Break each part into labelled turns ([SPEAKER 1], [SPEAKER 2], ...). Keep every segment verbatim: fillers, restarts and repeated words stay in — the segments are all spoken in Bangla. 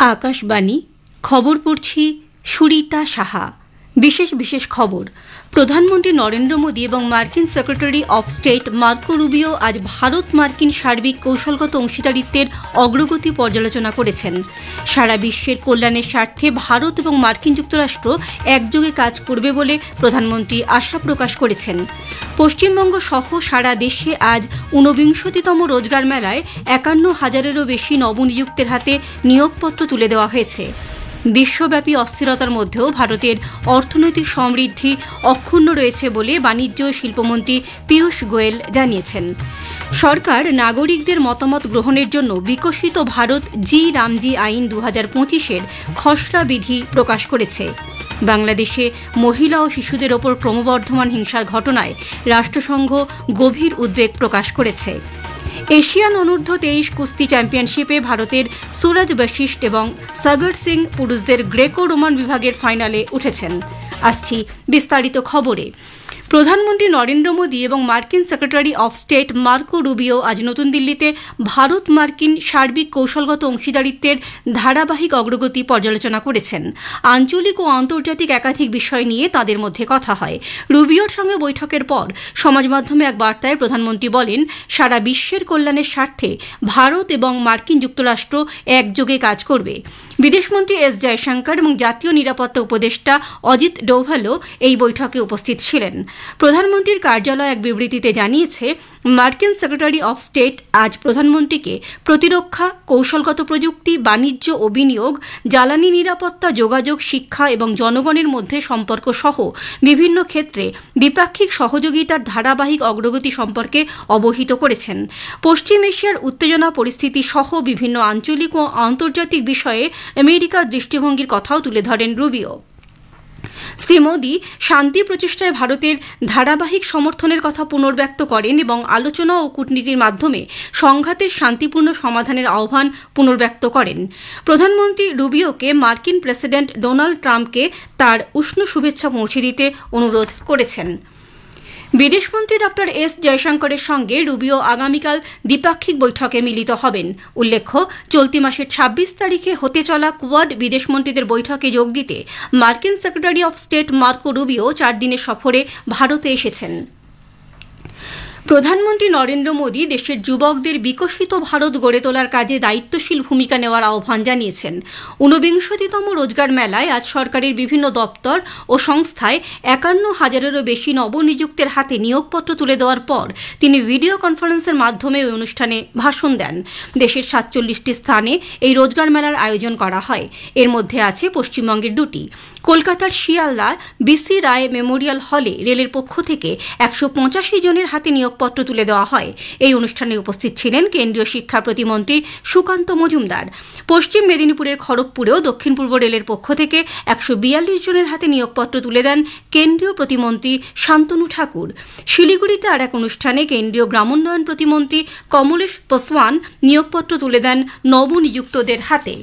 [SPEAKER 1] আকাশবাণী খবর পড়ছি সুরিতা সাহা। বিশেষ বিশেষ খবর। প্রধানমন্ত্রী নরেন্দ্র মোদী এবং মার্কিন secretary of state Marco Rubio আজ ভারত মার্কিন সার্বিক কৌশলগত অংশীদারিত্বের অগ্রগতি পর্যালোচনা করেছেন। সারা বিশ্বের কল্যাণের স্বার্থে ভারত এবং মার্কিন যুক্তরাষ্ট্র একযোগে কাজ করবে বলে প্রধানমন্ত্রী আশা প্রকাশ করেছেন। পশ্চিমবঙ্গ সহ সারা দেশে আজ ঊনবিংশতিতম রোজগার মেলায় একান্ন হাজারেরও বেশি নবনিযুক্তের হাতে নিয়োগপত্র তুলে দেওয়া হয়েছে। বিশ্বব্যাপী অস্থিরতার মধ্যেও ভারতের অর্থনৈতিক সমৃদ্ধি অক্ষুণ্ণ রয়েছে বলে বাণিজ্য ও শিল্পমন্ত্রী পীয়ূষ গোয়েল জানিয়েছেন। সরকার নাগরিকদের মতামত গ্রহণের জন্য বিকশিত ভারত জি রামজি আইন দু হাজার পঁচিশের খসড়া বিধি প্রকাশ করেছে। বাংলাদেশে মহিলা ও শিশুদের ওপর ক্রমবর্ধমান হিংসার ঘটনায় রাষ্ট্রসংঘ গভীর উদ্বেগ প্রকাশ করেছে। এশিয়ান অনূর্ধ্ব তেইশ কুস্তি চ্যাম্পিয়নশিপে ভারতের সুরজ বশিষ্ঠ এবং সাগর সিং পুরুষদের গ্রেকো রোমান বিভাগের ফাইনালে উঠেছেন। আসছি বিস্তারিত খবরে। প্রধানমন্ত্রী নরেন্দ্র মোদী এবং মার্কিন secretary of state Marco Rubio আজ নতুন দিল্লিতে ভারত মার্কিন সার্বিক কৌশলগত অংশীদারিত্বের ধারাবাহিক অগ্রগতি পর্যালোচনা করেছেন। আঞ্চলিক ও আন্তর্জাতিক একাধিক বিষয় নিয়ে তাদের মধ্যে কথা হয়। রুবিওর সঙ্গে বৈঠকের পর সমাজ মাধ্যমে এক বার্তায় প্রধানমন্ত্রী বলেন, সারা বিশ্বের কল্যাণের স্বার্থে ভারত এবং মার্কিন যুক্তরাষ্ট্র একযোগে কাজ করবে। বিদেশমন্ত্রী এস জয়শঙ্কর এবং জাতীয় নিরাপত্তা উপদেষ্টা অজিত ডোভালও এই বৈঠকে উপস্থিত ছিলেন। প্রধানমন্ত্রীর কার্যালয় এক বিবৃতিতে জানিয়েছে, মার্কিন সেক্রেটারি অফ স্টেট আজ প্রধানমন্ত্রীকে প্রতিরক্ষা, কৌশলগত প্রযুক্তি, বাণিজ্য ও বিনিয়োগ, জ্বালানি নিরাপত্তা, যোগাযোগ, শিক্ষা এবং জনগণের মধ্যে সম্পর্ক সহ বিভিন্ন ক্ষেত্রে দ্বিপাক্ষিক সহযোগিতার ধারাবাহিক অগ্রগতি সম্পর্কে অবহিত করেছেন। পশ্চিম এশিয়ার উত্তেজনা পরিস্থিতি সহ বিভিন্ন আঞ্চলিক ও আন্তর্জাতিক বিষয়ে আমেরিকার দৃষ্টিভঙ্গির কথাও তুলে ধরেন রুবিও। শ্রী মোদী শান্তি প্রচেষ্টায় ভারতের ধারাবাহিক সমর্থনের কথা পুনর্ব্যক্ত করেন এবং আলোচনা ও কূটনীতির মাধ্যমে সংঘাতের শান্তিপূর্ণ সমাধানের আহ্বান পুনর্ব্যক্ত করেন। প্রধানমন্ত্রী রুবিওকে মার্কিন প্রেসিডেন্ট ডোনাল্ড ট্রাম্পকে তার উষ্ণ শুভেচ্ছা পৌঁছে দিতে অনুরোধ করেছেন। বিদেশমন্ত্রী ডক্টর এস জয়শঙ্করের সঙ্গে রুবিও আগামীকাল দ্বিপাক্ষিক বৈঠকে মিলিত হবেন। উল্লেখ্য, চলতি মাসের ছাব্বিশ তারিখে হতে চলা কোয়াড বিদেশমন্ত্রীদের বৈঠকে যোগ দিতে মার্কিন secretary of state Marco Rubio চার দিনের সফরে ভারতে এসেছেন। প্রধানমন্ত্রী নরেন্দ্র মোদী দেশের যুবকদের বিকশিত ভারত গড়ে তোলার কাজে দায়িত্বশীল ভূমিকা নেওয়ার আহ্বান জানিয়েছেন। ঊনবিংশতিতম রোজগার মেলায় আজ সরকারের বিভিন্ন দপ্তর ও সংস্থায় একান্ন হাজারেরও বেশি নবনিযুক্তের হাতে নিয়োগপত্র তুলে দেওয়ার পর তিনি ভিডিও কনফারেন্সের মাধ্যমে ওই অনুষ্ঠানে ভাষণ দেন। দেশের সাতচল্লিশটি স্থানে এই রোজগার মেলার আয়োজন করা হয়। এর মধ্যে আছে পশ্চিমবঙ্গের দুটি। কলকাতার শিয়ালদা বিসি রায় মেমোরিয়াল হলে রেলের পক্ষ থেকে একশো পঁচাশি জনের হাতে নিয়োগ পত্র তুলে দেওয়া হয়। এই অনুষ্ঠানে উপস্থিত ছিলেন কেন্দ্রীয় শিক্ষা প্রতিমন্ত্রী সুকান্ত মজুমদার। পশ্চিম মেদিনীপুরের খড়গপুরেও দক্ষিণ পূর্ব রেলের পক্ষ থেকে একশো বিয়াল্লিশ জনের হাতে নিয়োগপত্র তুলে দেন কেন্দ্রীয় প্রতিমন্ত্রী শান্তনু ঠাকুর। শিলিগুড়িতে আর এক অনুষ্ঠানে কেন্দ্রীয় গ্রামোন্নয়ন প্রতিমন্ত্রী কমলেশ পাসওয়ান নিয়োগপত্র তুলে দেন নবনিযুক্তদের হাতে।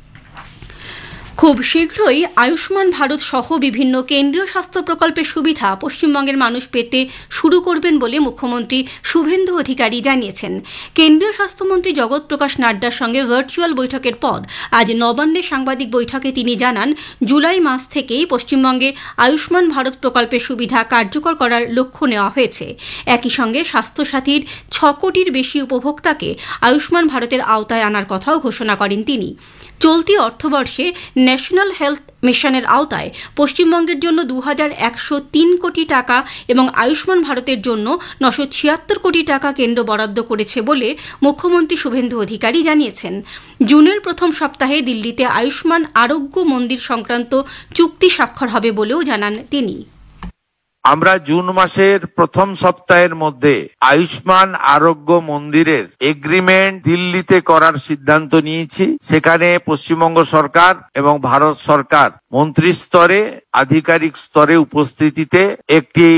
[SPEAKER 1] খুব শীঘ্রই আয়ুষ্মান ভারত সহ বিভিন্ন কেন্দ্রীয় স্বাস্থ্য প্রকল্পের সুবিধা পশ্চিমবঙ্গের মানুষ পেতে শুরু করবেন বলে মুখ্যমন্ত্রী শুভেন্দু অধিকারী জানিয়েছেন। কেন্দ্রীয় স্বাস্থ্যমন্ত্রী জগৎ প্রকাশ নাড্ডার সঙ্গে ভার্চুয়াল বৈঠকের পর আজ নবান্নে সাংবাদিক বৈঠকে তিনি জানান, জুলাই মাস থেকেই পশ্চিমবঙ্গে আয়ুষ্মান ভারত প্রকল্পের সুবিধা কার্যকর করার লক্ষ্য নেওয়া হয়েছে। একই সঙ্গে স্বাস্থ্যসাথীর ছ কোটির বেশি উপভোক্তাকে আয়ুষ্মান ভারতের আওতায় আনার কথাও ঘোষণা করেন তিনি। চলতি অর্থবর্ষে ন্যাশনাল হেলথ মিশনের আওতায় পশ্চিমবঙ্গের জন্য দু হাজার একশো তিন কোটি টাকা এবং আয়ুষ্মান ভারতের জন্য নশো ছিয়াত্তর কোটি টাকা কেন্দ্র বরাদ্দ করেছে বলে মুখ্যমন্ত্রী শুভেন্দু অধিকারী জানিয়েছেন। জুনের প্রথম সপ্তাহে দিল্লিতে আয়ুষ্মান আরোগ্য মন্দির সংক্রান্ত চুক্তি স্বাক্ষর হবে বলেও জানান তিনি।
[SPEAKER 2] আমরা জুন মাসের প্রথম সপ্তাহের মধ্যে আয়ুষ্মান আরোগ্য মন্দিরের এগ্রিমেন্ট দিল্লিতে করার সিদ্ধান্ত নিয়েছি। সেখানে পশ্চিমবঙ্গ সরকার এবং ভারত সরকার মন্ত্রী স্তরে, আধিকারিক স্তরে উপস্থিতিতে একটি